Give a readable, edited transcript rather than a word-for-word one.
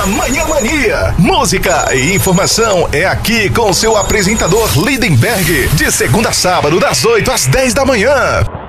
na Manhã Mania. Música e informação é aqui com o seu apresentador Lindenberg, de segunda a sábado, das 8 às 10 da manhã.